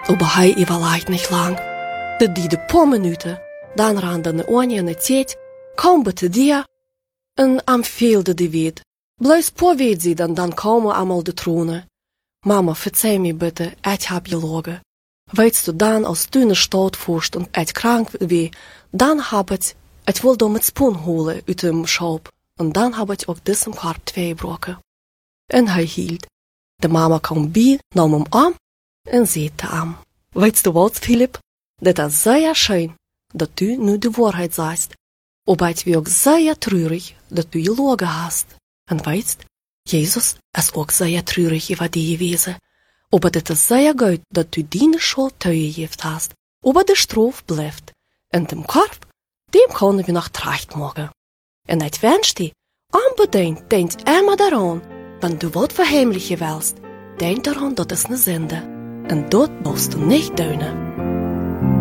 Aber hij überlegt nicht lang. Die paar Minuten, dann randen de Anja en de Tiet, kaum bitte dir, en am feelde die wit. Bleis po weet sie, dann komen einmal de Trone. Mama, verzeih mir bitte, ich hab gelogen. Weißt du dann, als du ne Stadt fuhrst und ich krank wie, dann hab ich will da mit Spoon holen uit dem Schop. Und dann hab ich auch diesem Korb 2 gebrochen. En hij hielt. De Mama kwam bij, nam hem aan en zette hem. Weißt du was, Philipp? Dat is sehr schön, dat du nu de Wahrheit sagst. Aber ich bin auch sehr traurig, dat du gelogen hast. En weißt, Jesus ist auch sehr traurig über die gewesen. Aber dat is sehr gut, dat du deine Schuld teugegeft hast. Aber de Straf bleibt. En dem Korb, dem können wir noch tracht morgen. En ich wünsch dir, unbedingt denk immer daran, wenn du wat verheimlichen willst, denk daran, dat is ne Sünde. En dort musst du nicht tun.